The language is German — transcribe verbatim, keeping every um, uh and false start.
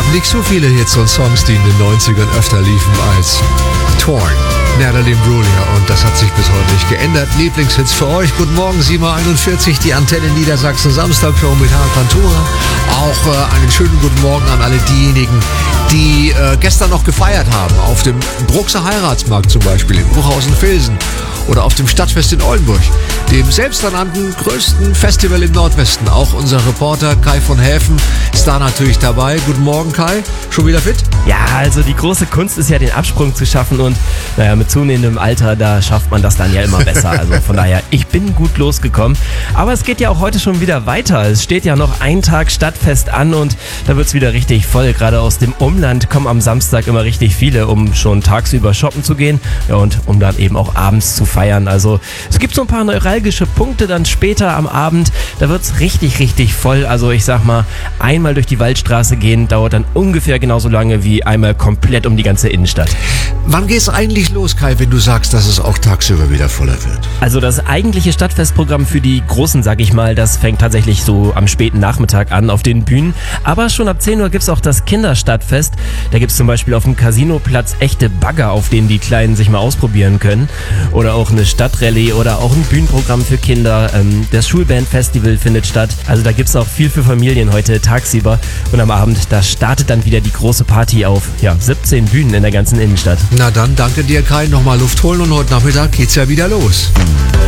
Nicht so viele Hits und Songs, die in den neunzigern öfter liefen als Torn, Natalie Imbruglia, und das hat sich bis heute nicht geändert. Lieblingshits für euch. Guten Morgen, sieben Uhr einundvierzig, die Antenne Niedersachsen Samstagshow mit Harald Pantura. Auch äh, einen schönen guten Morgen an alle diejenigen, die äh, gestern noch gefeiert haben. Auf dem Bruxer Heiratsmarkt zum Beispiel in Bruchhausen-Vilsen oder auf dem Stadtfest in Oldenburg, dem selbsternannten größten Festival im Nordwesten. Auch unser Reporter Kai von Häfen ist da natürlich dabei. Guten Morgen, Kai. Schon wieder fit? Ja, also die große Kunst ist ja, den Absprung zu schaffen, und naja, mit zunehmendem Alter, da schafft man das dann ja immer besser. Also von daher, ich bin gut losgekommen. Aber es geht ja auch heute schon wieder weiter. Es steht ja noch ein Tag Stadtfest an und da wird es wieder richtig voll. Gerade aus dem Umland kommen am Samstag immer richtig viele, um schon tagsüber shoppen zu gehen, ja, und um dann eben auch abends zu feiern. Also es gibt so ein paar neuralgische Punkte dann später am Abend. Da wird es richtig, richtig voll. Also ich sag mal, einmal durch die Waldstraße gehen dauert dann ungefähr genauso lange wie einmal komplett um die ganze Innenstadt. Wann geht es eigentlich los, Kai, wenn du sagst, dass es auch tagsüber wieder voller wird? Also das eigentliche Stadtfestprogramm für die Großen, sag ich mal, das fängt tatsächlich so am späten Nachmittag an auf den Bühnen. Aber schon ab zehn Uhr gibt es auch das Kinderstadtfest. Da gibt es zum Beispiel auf dem Casinoplatz echte Bagger, auf denen die Kleinen sich mal ausprobieren können. Oder auch eine Stadtrallye oder auch ein Bühnenprogramm für Kinder. Ähm, das Schulbandfestival findet statt. Also da gibt es auch viel für Familien heute tagsüber. Und am Abend, da startet dann wieder die große Party auf ja, siebzehn Bühnen in der ganzen Innenstadt. Na dann, danke dir, Kai. Nochmal Luft holen und heute Nachmittag geht's ja wieder los.